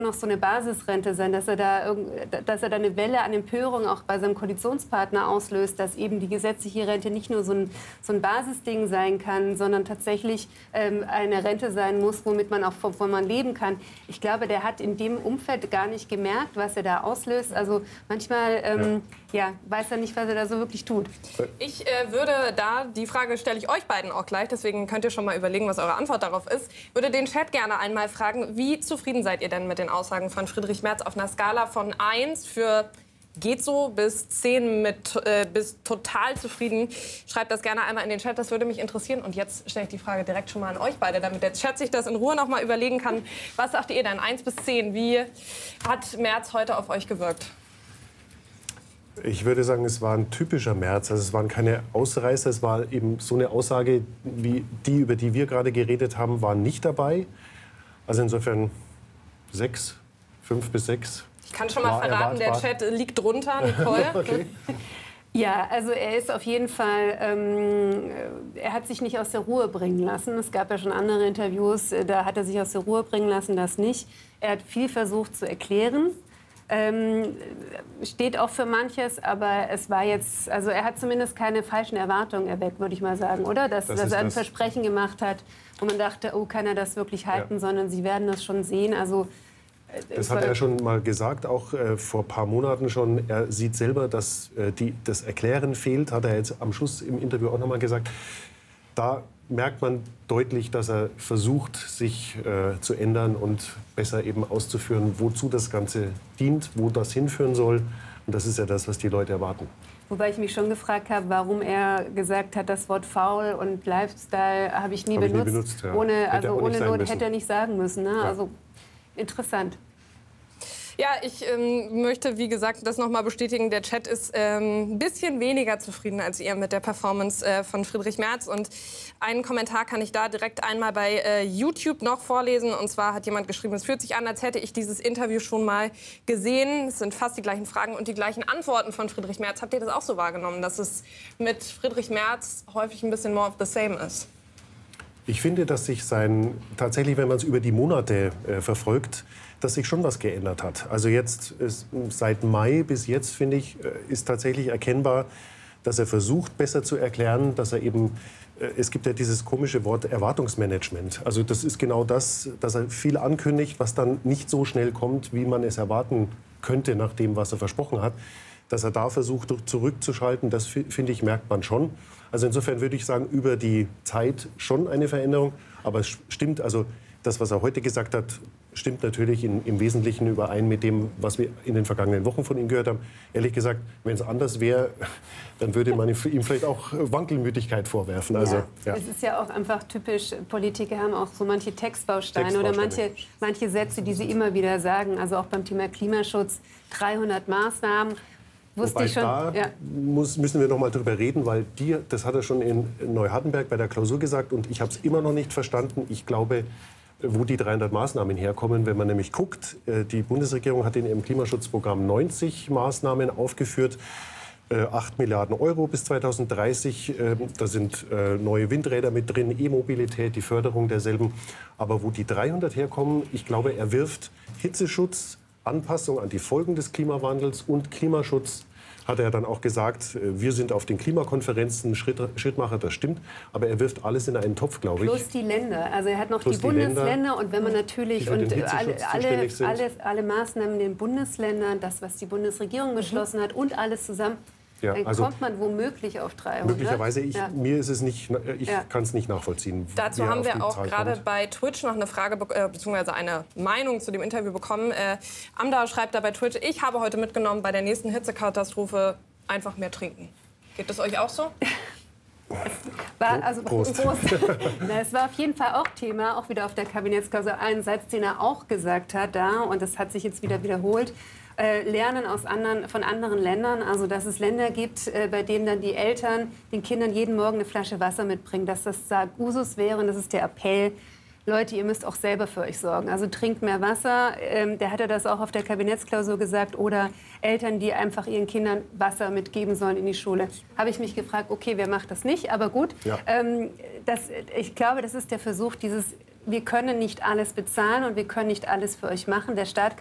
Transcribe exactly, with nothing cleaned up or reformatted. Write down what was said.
noch so eine Basisrente sein, dass er da, dass er da eine Welle an Empörung auch bei seinem Koalitionspartner auslöst, dass eben die gesetzliche Rente nicht nur so ein, so ein Basisding sein kann, sondern tatsächlich ähm, eine Rente sein muss, womit man auch wovon man leben kann. Ich glaube, der hat in dem Umfeld gar nicht gemerkt, was er da auslöst. Also manchmal ähm, ja. Ja, weiß er nicht, was er da so wirklich tut. Ich äh, würde da, die Frage stelle ich euch beiden auch gleich, deswegen könnt ihr schon mal überlegen, was eure Antwort darauf ist. Würde den Chat gerne einmal fragen, wie zufrieden seid ihr denn mit den Aussagen von Friedrich Merz auf einer Skala von eins für geht so bis zehn mit äh, bis total zufrieden? Schreibt das gerne einmal in den Chat, das würde mich interessieren. Und jetzt stelle ich die Frage direkt schon mal an euch beide, damit der Chat sich das in Ruhe noch mal überlegen kann. Was sagt ihr denn, eins bis zehn? Wie hat Merz heute auf euch gewirkt? Ich würde sagen, es war ein typischer Merz. Also es waren keine Ausreißer, es war eben so eine Aussage, wie die, über die wir gerade geredet haben, war nicht dabei. Also insofern sechs, fünf bis sechs. Ich kann schon mal verraten, der Chat liegt drunter, Nicole. Okay. Ja, also er ist auf jeden Fall, ähm, er hat sich nicht aus der Ruhe bringen lassen. Es gab ja schon andere Interviews, da hat er sich aus der Ruhe bringen lassen, das nicht. Er hat viel versucht zu erklären. Ähm, steht auch für manches, aber es war jetzt, also er hat zumindest keine falschen Erwartungen erweckt, würde ich mal sagen, oder? Dass, das dass er ein das. Versprechen gemacht hat, wo man dachte, oh, kann er das wirklich halten, ja. sondern sie werden das schon sehen. Also, das hat er schon mal gesagt, auch äh, vor ein paar Monaten schon. Er sieht selber, dass äh, die, das Erklären fehlt, hat er jetzt am Schluss im Interview auch noch mal gesagt. Da merkt man deutlich, dass er versucht, sich äh, zu ändern und besser eben auszuführen, wozu das Ganze dient, wo das hinführen soll. Und das ist ja das, was die Leute erwarten. Wobei ich mich schon gefragt habe, warum er gesagt hat, das Wort faul und Lifestyle habe ich nie Hab benutzt. Ich nie benutzt ja. Ohne, hätte also ohne Not müssen. hätte er nicht sagen müssen. Ne? Ja. Also interessant. Ja, ich ähm, möchte, wie gesagt, das noch mal bestätigen. Der Chat ist ähm, ein bisschen weniger zufrieden als ihr mit der Performance äh, von Friedrich Merz. Und einen Kommentar kann ich da direkt einmal bei äh, YouTube noch vorlesen. Und zwar hat jemand geschrieben, es fühlt sich an, als hätte ich dieses Interview schon mal gesehen. Es sind fast die gleichen Fragen und die gleichen Antworten von Friedrich Merz. Habt ihr das auch so wahrgenommen, dass es mit Friedrich Merz häufig ein bisschen more of the same ist? Ich finde, dass sich sein, tatsächlich, wenn man es über die Monate äh, verfolgt, dass sich schon was geändert hat. Also jetzt, ist, seit Mai bis jetzt, finde ich, ist tatsächlich erkennbar, dass er versucht, besser zu erklären, dass er eben, äh, es gibt ja dieses komische Wort Erwartungsmanagement. Also das ist genau das, dass er viel ankündigt, was dann nicht so schnell kommt, wie man es erwarten könnte, nach dem, was er versprochen hat. Dass er da versucht, zurückzuschalten, das, finde ich, merkt man schon. Also insofern würde ich sagen, über die Zeit schon eine Veränderung. Aber es stimmt, also das, was er heute gesagt hat, stimmt natürlich in, im Wesentlichen überein mit dem, was wir in den vergangenen Wochen von ihm gehört haben. Ehrlich gesagt, wenn es anders wäre, dann würde man ihm vielleicht auch Wankelmütigkeit vorwerfen. Also, ja, ja. Es ist ja auch einfach typisch, Politiker haben auch so manche Textbausteine, Textbausteine oder manche, manche Sätze, die sie immer wieder sagen. Also auch beim Thema Klimaschutz, dreihundert Maßnahmen. Wusste Wobei ich schon, da ja. muss, müssen wir noch mal drüber reden, weil die, das hat er schon in Neuhardenberg bei der Klausur gesagt und ich habe es immer noch nicht verstanden. Ich glaube, wo die dreihundert Maßnahmen herkommen, wenn man nämlich guckt, die Bundesregierung hat in ihrem Klimaschutzprogramm neunzig Maßnahmen aufgeführt, acht Milliarden Euro bis zweitausenddreißig. Da sind neue Windräder mit drin, E-Mobilität, die Förderung derselben. Aber wo die dreihundert herkommen, ich glaube, er wirft Hitzeschutz, Anpassung an die Folgen des Klimawandels und Klimaschutz, hat er dann auch gesagt, wir sind auf den Klimakonferenzen Schritt, Schrittmacher, das stimmt, aber er wirft alles in einen Topf, glaube ich. Plus die Länder, also er hat noch Plus die, die Bundesländer Länder, und wenn man natürlich und alle, alle, sind. alle, alle Maßnahmen in den Bundesländern, das, was die Bundesregierung beschlossen hat und alles zusammen, ja, dann also kommt man womöglich auf dreihundert. Möglicherweise, ich, ja. mir ist es nicht, ich ja. kann es nicht nachvollziehen. Dazu haben wir auch gerade bei Twitch noch eine Frage äh, bzw. eine Meinung zu dem Interview bekommen. Äh, Amda schreibt da bei Twitch, ich habe heute mitgenommen, bei der nächsten Hitzekatastrophe einfach mehr trinken. Geht das euch auch so? War, also, Prost. Prost. Na, es war auf jeden Fall auch Thema, auch wieder auf der Kabinettsklausur, einen Satz, den er auch gesagt hat da, und das hat sich jetzt wieder wiederholt. Äh, lernen aus anderen, von anderen Ländern, also dass es Länder gibt, äh, bei denen dann die Eltern den Kindern jeden Morgen eine Flasche Wasser mitbringen, dass das da Usus wäre, und das ist der Appell. Leute, ihr müsst auch selber für euch sorgen. Also trinkt mehr Wasser. Ähm, der hatte das auch auf der Kabinettsklausur gesagt. Oder Eltern, die einfach ihren Kindern Wasser mitgeben sollen in die Schule. Habe ich mich gefragt, okay, wer macht das nicht? Aber gut, ja. ähm, das, ich glaube, das ist der Versuch, dieses wir können nicht alles bezahlen und wir können nicht alles für euch machen. Der Staat